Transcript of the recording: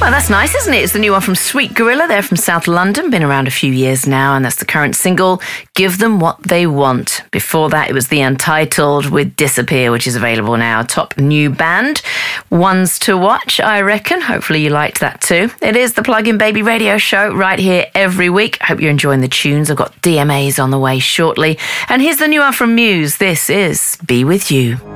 Well, that's nice, isn't it? It's the new one from Sweet Gorilla. They're from South London, been around a few years now, and that's the current single, Give Them What They Want. Before that, it was The Untitled with Disappear, which is available now. Top new band. Ones to watch, I reckon. Hopefully you liked that too. It is the Plug-in Baby radio show right here every week. Hope you're enjoying the tunes. I've got DMAs on the way shortly. And here's the new one from Muse. This is Be With You.